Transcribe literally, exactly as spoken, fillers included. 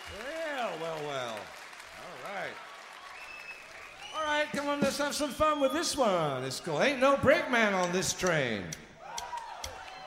Well, well, well. All right. All right, come on, let's have some fun with this one. It's called Ain't No Brakeman on This Train.